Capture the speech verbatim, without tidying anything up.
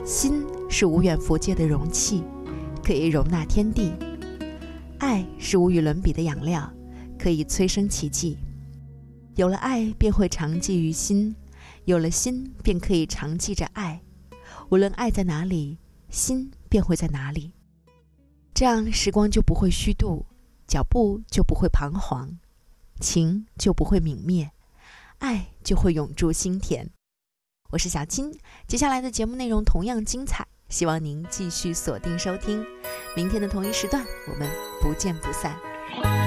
心是无远弗届的容器，可以容纳天地；爱是无与伦比的养料，可以催生奇迹。有了爱，便会常记于心；有了心，便可以常记着爱。无论爱在哪里，心便会在哪里。这样时光就不会虚度，脚步就不会彷徨，情就不会泯灭，爱就会永驻心田。我是小青，接下来的节目内容同样精彩，希望您继续锁定收听。明天的同一时段，我们不见不散。